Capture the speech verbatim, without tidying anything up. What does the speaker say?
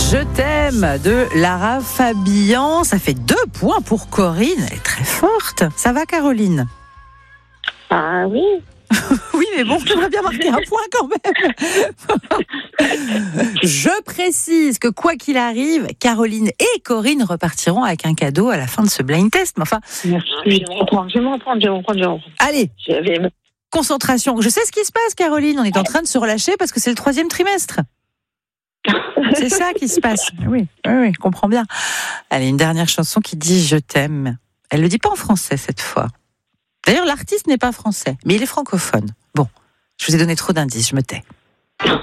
Je t'aime de Lara Fabian. Ça fait deux points pour Corinne. Elle est très forte. Ça va, Caroline? Ah oui. Oui, mais bon, j'aimerais bien marquer un point quand même. Je précise que quoi qu'il arrive, Caroline et Corinne repartiront avec un cadeau à la fin de ce blind test. Mais enfin, merci. Je vais me reprendre, je vais me reprendre, je vais me reprendre, je vais me reprendre. Allez, J'avais... concentration. Je sais ce qui se passe, Caroline. On est en train de se relâcher parce que c'est le troisième trimestre. C'est ça qui se passe. Oui, oui, oui, je comprends bien. Allez, une dernière chanson qui dit « Je t'aime ». Elle le dit pas en français cette fois. D'ailleurs, l'artiste n'est pas français, mais il est francophone. Bon, je vous ai donné trop d'indices, je me tais.